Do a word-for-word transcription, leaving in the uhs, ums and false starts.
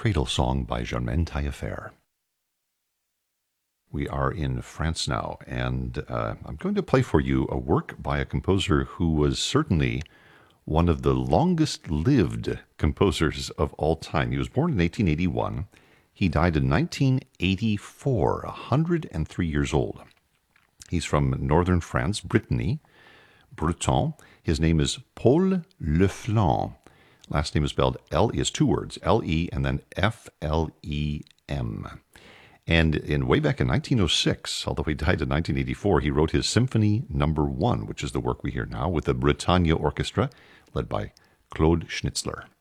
Cradle Song by Germaine Taillefer. We are in France now, and uh, I'm going to play for you a work by a composer who was certainly one of the longest-lived composers of all time. He was born in eighteen eighty-one. He died in nineteen eighty-four, one hundred three years old. He's from northern France, Brittany, Breton. His name is Paul Leflanc. Last name is spelled L, he has two words, L E and then F L E M. And in way back in nineteen oh six, although he died in nineteen eighty-four, he wrote his Symphony Number One, which is the work we hear now, with the Bretagne Orchestra, led by Claude Schnitzler.